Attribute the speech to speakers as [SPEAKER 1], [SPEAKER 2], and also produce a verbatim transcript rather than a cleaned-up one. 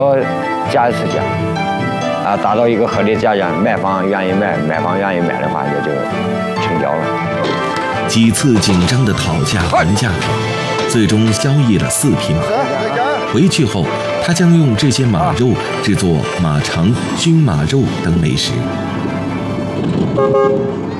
[SPEAKER 1] 价是价，啊，达到一个合理价钱，卖方愿意卖，买方愿意买的话，也就成交了。
[SPEAKER 2] 几次紧张的讨价还价，最终交易了四匹马。回去后，他将用这些马肉制作马肠、熏马肉等美食。